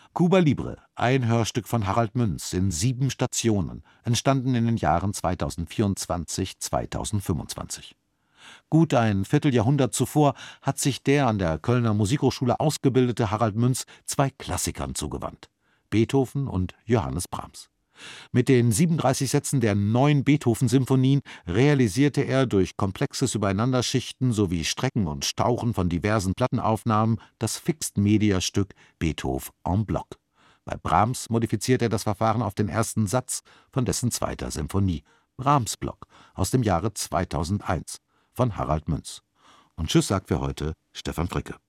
Cuba Libre, ein Hörstück von Harald Münz in 7 Stationen, entstanden in den Jahren 2024/2025. Gut ein Vierteljahrhundert zuvor hat sich der an der Kölner Musikhochschule ausgebildete Harald Münz 2 Klassikern zugewandt: Beethoven und Johannes Brahms. Mit den 37 Sätzen der 9 Beethoven-Symphonien realisierte er durch komplexes Übereinanderschichten sowie Strecken und Stauchen von diversen Plattenaufnahmen das Fixed-Media-Stück Beethoven en bloc. Bei Brahms modifiziert er das Verfahren auf den ersten Satz von dessen 2. Symphonie, Brahms-Block, aus dem Jahre 2001, von Harald Münz. Und tschüss sagt für heute Stefan Fricke.